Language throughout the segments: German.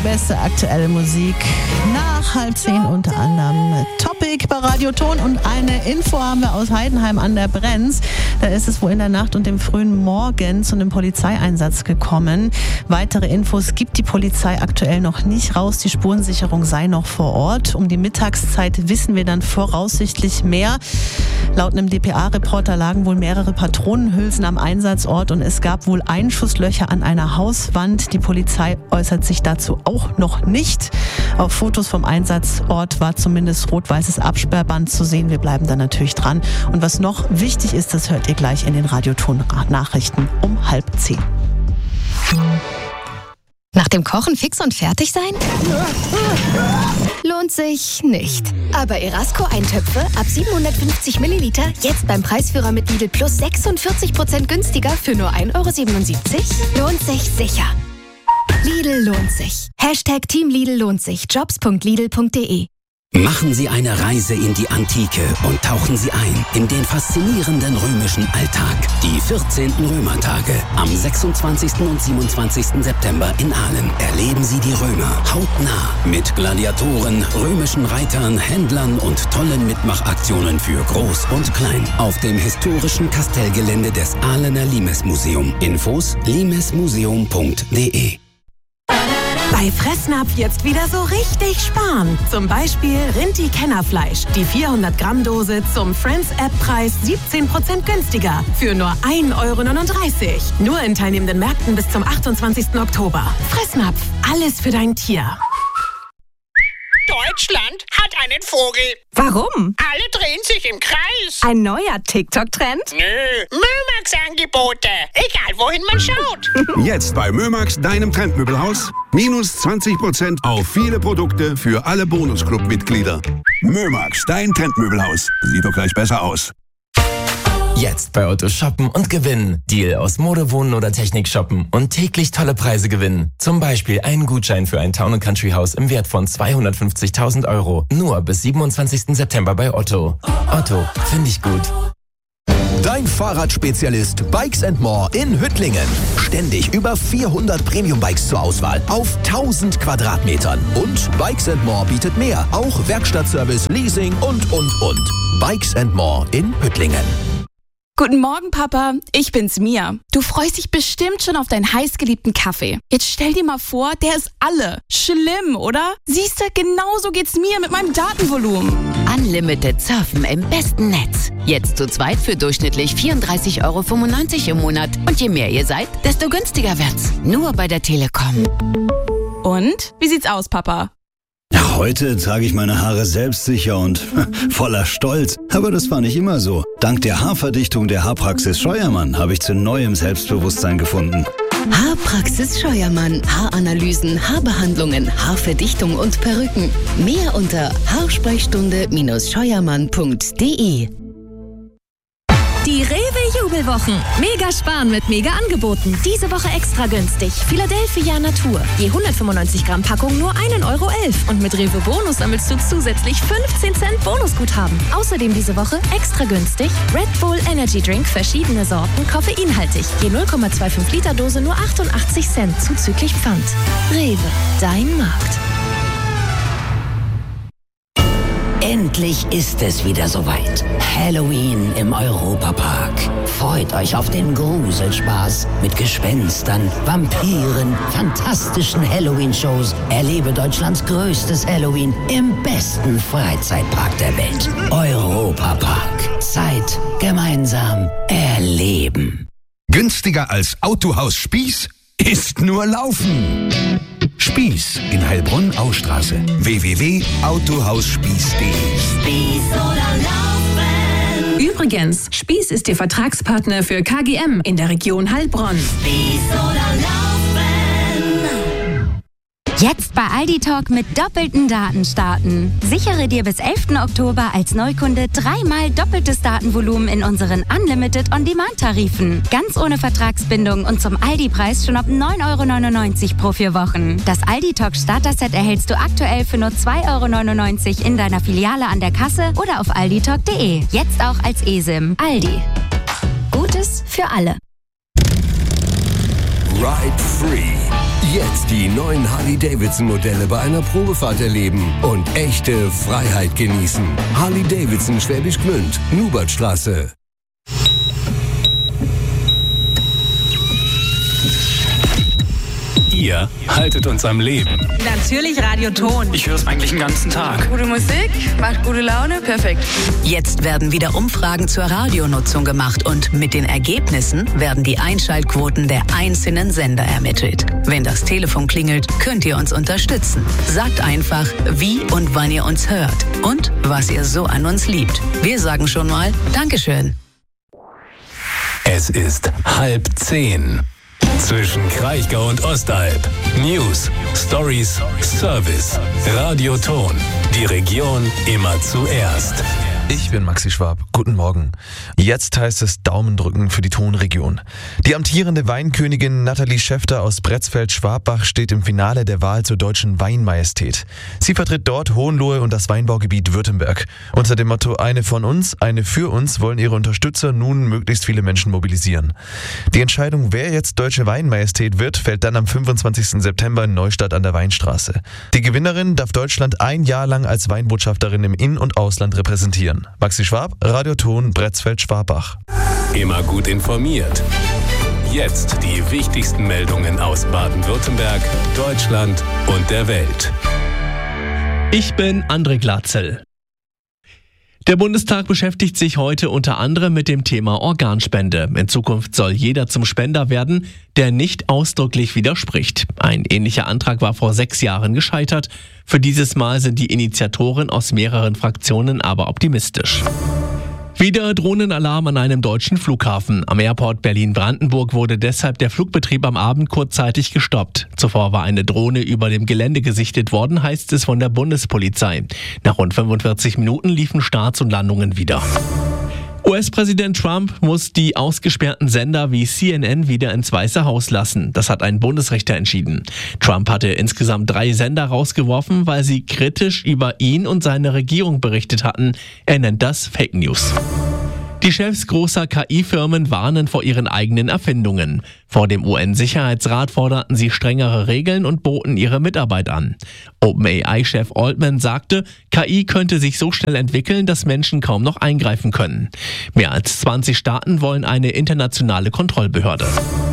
Beste aktuelle Musik nach 9:30 unter anderem Topic bei Radio Ton und eine Info haben wir aus Heidenheim an der Brenz. Da ist es wohl in der Nacht und dem frühen Morgen zu einem Polizeieinsatz gekommen. Weitere Infos gibt die Polizei aktuell noch nicht raus. Die Spurensicherung sei noch vor Ort. Um die Mittagszeit wissen wir dann voraussichtlich mehr. Laut einem dpa-Reporter lagen wohl mehrere Patronenhülsen am Einsatzort und es gab wohl Einschusslöcher an einer Hauswand. Die Polizei äußert sich dazu auch noch nicht. Auf Fotos vom Einsatzort war zumindest rot-weißes Absperrband zu sehen. Wir bleiben da natürlich dran. Und was noch wichtig ist, das hört ihr gleich in den Radioton-Nachrichten um 9:30. Nach dem Kochen fix und fertig sein? Lohnt sich nicht. Aber Erasco-Eintöpfe ab 750 Milliliter jetzt beim Preisführer mit Lidl Plus 46% günstiger für nur 1,77 €? Lohnt sich sicher. Lidl lohnt sich. Hashtag Team Lidl lohnt sich. Jobs.lidl.de. Machen Sie eine Reise in die Antike und tauchen Sie ein in den faszinierenden römischen Alltag. Die 14. Römertage am 26. und 27. September in Aalen. Erleben Sie die Römer hautnah mit Gladiatoren, römischen Reitern, Händlern und tollen Mitmachaktionen für Groß und Klein auf dem historischen Kastellgelände des Aalener Limesmuseum. Infos limesmuseum.de. Bei Fressnapf jetzt wieder so richtig sparen. Zum Beispiel Rinti-Kennerfleisch. Die 400-Gramm-Dose zum Friends-App-Preis 17% günstiger. Für nur 1,39 €. Nur in teilnehmenden Märkten bis zum 28. Oktober. Fressnapf. Alles für dein Tier. Deutschland hat einen Vogel. Warum? Alle drehen sich im Kreis. Ein neuer TikTok-Trend? Nö, Mömax-Angebote. Egal, wohin man schaut. Jetzt bei Mömax, deinem Trendmöbelhaus. Minus 20% auf viele Produkte für alle Bonusclub-Mitglieder. Mömax, dein Trendmöbelhaus. Sieht doch gleich besser aus. Jetzt bei Otto shoppen und gewinnen. Deal aus Mode, Wohnen oder Technik shoppen und täglich tolle Preise gewinnen. Zum Beispiel einen Gutschein für ein Town & Country Haus im Wert von 250.000 €. Nur bis 27. September bei Otto. Otto, finde ich gut. Dein Fahrradspezialist Bikes & More in Hüttlingen. Ständig über 400 Premium-Bikes zur Auswahl auf 1000 Quadratmetern. Und Bikes & More bietet mehr. Auch Werkstattservice, Leasing und. Bikes & More in Hüttlingen. Guten Morgen, Papa. Ich bin's, Mia. Du freust dich bestimmt schon auf deinen heißgeliebten Kaffee. Jetzt stell dir mal vor, der ist alle. Schlimm, oder? Siehst du, genauso geht's mir mit meinem Datenvolumen. Unlimited Surfen im besten Netz. Jetzt zu zweit für durchschnittlich 34,95 € im Monat. Und je mehr ihr seid, desto günstiger wird's. Nur bei der Telekom. Und? Wie sieht's aus, Papa? Ja, heute trage ich meine Haare selbstsicher und voller Stolz. Aber das war nicht immer so. Dank der Haarverdichtung der Haarpraxis Scheuermann habe ich zu neuem Selbstbewusstsein gefunden. Haarpraxis Scheuermann. Haaranalysen, Haarbehandlungen, Haarverdichtung und Perücken. Mehr unter haarsprechstunde-scheuermann.de. Die Rewe-Jubelwochen. Mega sparen mit Mega-Angeboten. Diese Woche extra günstig. Philadelphia Natur. Je 195 Gramm Packung nur 1,11 € Und mit Rewe Bonus sammelst du zusätzlich 15 Cent Bonusguthaben. Außerdem diese Woche extra günstig Red Bull Energy Drink, verschiedene Sorten, koffeinhaltig. Je 0,25 Liter Dose nur 88 Cent zuzüglich Pfand. Rewe, dein Markt. Endlich ist es wieder soweit. Halloween im Europapark. Freut euch auf den Gruselspaß mit Gespenstern, Vampiren, fantastischen Halloween-Shows. Erlebe Deutschlands größtes Halloween im besten Freizeitpark der Welt. Europapark. Zeit gemeinsam erleben. Günstiger als Autohaus Spieß ist nur Laufen. Spieß in Heilbronn-Austraße. www.autohausspieß.de. Spieß oder Laufen. Übrigens, Spieß ist Ihr Vertragspartner für KGM in der Region Heilbronn. Spieß oder Laufen. Jetzt bei Aldi Talk mit doppelten Daten starten. Sichere dir bis 11. Oktober als Neukunde 3-mal doppeltes Datenvolumen in unseren Unlimited On-Demand-Tarifen. Ganz ohne Vertragsbindung und zum Aldi-Preis schon ab 9,99 € pro 4 Wochen. Das Aldi Talk Starter-Set erhältst du aktuell für nur 2,99 € in deiner Filiale an der Kasse oder auf alditalk.de. Jetzt auch als eSIM. Aldi. Gutes für alle. Ride Free. Jetzt die neuen Harley-Davidson-Modelle bei einer Probefahrt erleben und echte Freiheit genießen. Harley-Davidson Schwäbisch Gmünd, Nubertstraße. Ihr haltet uns am Leben. Natürlich Radio Ton. Ich höre es eigentlich den ganzen Tag. Gute Musik, macht gute Laune, perfekt. Jetzt werden wieder Umfragen zur Radionutzung gemacht und mit den Ergebnissen werden die Einschaltquoten der einzelnen Sender ermittelt. Wenn das Telefon klingelt, könnt ihr uns unterstützen. Sagt einfach, wie und wann ihr uns hört und was ihr so an uns liebt. Wir sagen schon mal Dankeschön. Es ist 9:30. Zwischen Kraichgau und Ostalb. News, Stories, Service. Radio Ton. Die Region immer zuerst. Ich bin Maxi Schwab. Guten Morgen. Jetzt heißt es Daumen drücken für die Tonregion. Die amtierende Weinkönigin Nathalie Schäfter aus Bretzfeld-Schwabach steht im Finale der Wahl zur Deutschen Weinmajestät. Sie vertritt dort Hohenlohe und das Weinbaugebiet Württemberg. Unter dem Motto "Eine von uns, eine für uns" wollen ihre Unterstützer nun möglichst viele Menschen mobilisieren. Die Entscheidung, wer jetzt Deutsche Weinmajestät wird, fällt dann am 25. September in Neustadt an der Weinstraße. Die Gewinnerin darf Deutschland ein Jahr lang als Weinbotschafterin im In- und Ausland repräsentieren. Maxi Schwab, Radio Ton, Bretzfeld-Schwabach. Immer gut informiert. Jetzt die wichtigsten Meldungen aus Baden-Württemberg, Deutschland und der Welt. Ich bin André Glatzel. Der Bundestag beschäftigt sich heute unter anderem mit dem Thema Organspende. In Zukunft soll jeder zum Spender werden, der nicht ausdrücklich widerspricht. Ein ähnlicher Antrag war vor 6 Jahren gescheitert. Für dieses Mal sind die Initiatoren aus mehreren Fraktionen aber optimistisch. Wieder Drohnenalarm an einem deutschen Flughafen. Am Airport Berlin-Brandenburg wurde deshalb der Flugbetrieb am Abend kurzzeitig gestoppt. Zuvor war eine Drohne über dem Gelände gesichtet worden, heißt es von der Bundespolizei. Nach rund 45 Minuten liefen Starts und Landungen wieder. US-Präsident Trump muss die ausgesperrten Sender wie CNN wieder ins Weiße Haus lassen. Das hat ein Bundesrichter entschieden. Trump hatte insgesamt 3 Sender rausgeworfen, weil sie kritisch über ihn und seine Regierung berichtet hatten. Er nennt das Fake News. Die Chefs großer KI-Firmen warnen vor ihren eigenen Erfindungen. Vor dem UN-Sicherheitsrat forderten sie strengere Regeln und boten ihre Mitarbeit an. OpenAI-Chef Altman sagte, KI könnte sich so schnell entwickeln, dass Menschen kaum noch eingreifen können. Mehr als 20 Staaten wollen eine internationale Kontrollbehörde.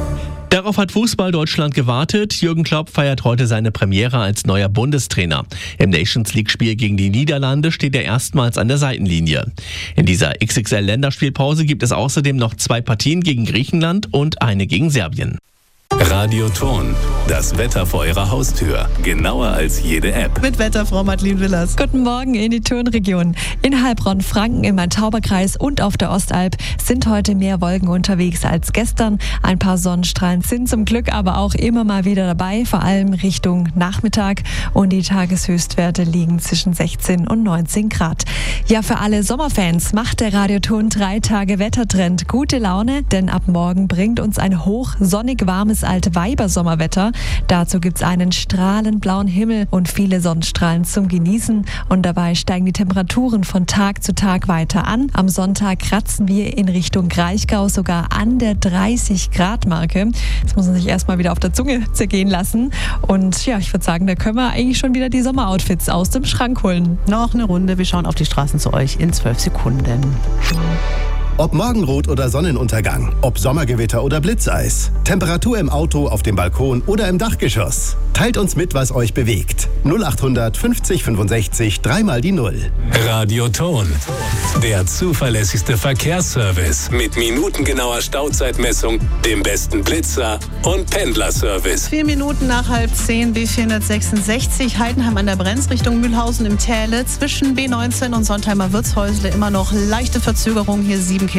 Darauf hat Fußball Deutschland gewartet. Jürgen Klopp feiert heute seine Premiere als neuer Bundestrainer. Im Nations-League-Spiel gegen die Niederlande steht er erstmals an der Seitenlinie. In dieser XXL-Länderspielpause gibt es außerdem noch 2 Partien gegen Griechenland und eine gegen Serbien. Radio Ton, das Wetter vor Ihrer Haustür. Genauer als jede App. Mit Wetterfrau Madeleine Willers. Guten Morgen in die Tonregion. In Heilbronn, Franken, im Main-Tauber-Kreis und auf der Ostalb sind heute mehr Wolken unterwegs als gestern. Ein paar Sonnenstrahlen sind zum Glück aber auch immer mal wieder dabei, vor allem Richtung Nachmittag. Und die Tageshöchstwerte liegen zwischen 16 und 19 Grad. Ja, für alle Sommerfans macht der Radioton 3 Tage Wettertrend gute Laune, denn ab morgen bringt uns ein hochsonnig warmes Altweiber-Sommerwetter. Dazu gibt's einen strahlend blauen Himmel und viele Sonnenstrahlen zum Genießen. Und dabei steigen die Temperaturen von Tag zu Tag weiter an. Am Sonntag kratzen wir in Richtung Kraichgau sogar an der 30-Grad-Marke. Das muss man sich erstmal wieder auf der Zunge zergehen lassen. Und ja, ich würde sagen, da können wir eigentlich schon wieder die Sommeroutfits aus dem Schrank holen. Noch eine Runde. Wir schauen auf die Straßen zu euch in 12 Sekunden. Ob Morgenrot oder Sonnenuntergang, ob Sommergewitter oder Blitzeis, Temperatur im Auto, auf dem Balkon oder im Dachgeschoss. Teilt uns mit, was euch bewegt. 0800 50 65 3 mal die 0. Radio Ton, der zuverlässigste Verkehrsservice mit minutengenauer Stauzeitmessung, dem besten Blitzer und Pendlerservice. 4 Minuten nach 9:30 B466 Heidenheim an der Brenz Richtung Mühlhausen im Täle. Zwischen B19 und Sontheimer Wirtshäusle immer noch leichte Verzögerung. Hier 7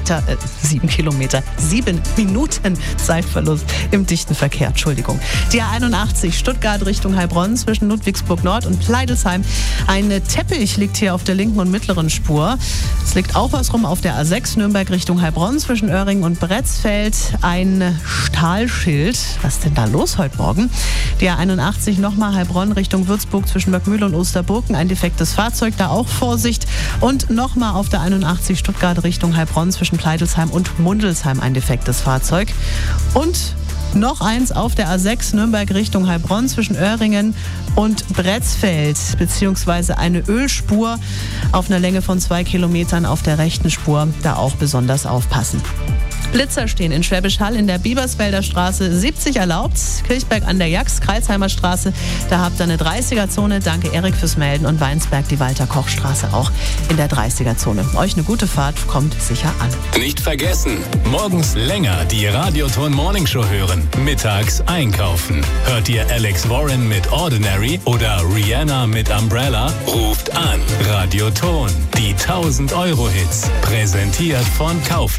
Minuten Zeitverlust im dichten Verkehr. Entschuldigung. Die A81 Stuttgart Richtung Heilbronn zwischen Ludwigsburg Nord und Pleidelsheim. Ein Teppich liegt hier auf der linken und mittleren Spur. Es liegt auch was rum auf der A6 Nürnberg Richtung Heilbronn zwischen Öhringen und Bretzfeld. Ein Stahlschild. Was ist denn da los heute Morgen? Die A81 nochmal Heilbronn Richtung Würzburg zwischen Möckmühl und Osterburgen. Ein defektes Fahrzeug, da auch Vorsicht. Und nochmal auf der 81 Stuttgart Richtung Heilbronn zwischen Pleidelsheim und Mundelsheim ein defektes Fahrzeug. Und Noch eins auf der A6 Nürnberg Richtung Heilbronn zwischen Öhringen und Bretzfeld, beziehungsweise eine Ölspur auf einer Länge von 2 Kilometern auf der rechten Spur. Da auch besonders aufpassen. Blitzer stehen in Schwäbisch Hall in der Biebersfelder Straße, 70 erlaubt. Kirchberg an der Jax, Kreilsheimer Straße, da habt ihr eine 30er-Zone. Danke Erik fürs Melden. Und Weinsberg, die Walter-Koch-Straße auch in der 30er-Zone. Euch eine gute Fahrt, kommt sicher an. Nicht vergessen, morgens länger die Radioton Morning Show hören, mittags einkaufen. Hört ihr Alex Warren mit Ordinary oder Rihanna mit Umbrella? Ruft an. Radioton, die 1000 Euro Hits, präsentiert von Kaufland.